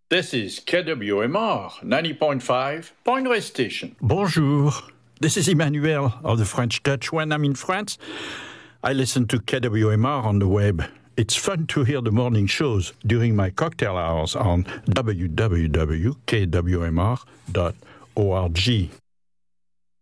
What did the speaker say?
This is KWMR 90.5 Point Rest Station. Bonjour. This is Emmanuel of the French Touch. When I'm in France, I listen to KWMR on the web. It's fun to hear the morning shows during my cocktail hours on www.kwmr.org.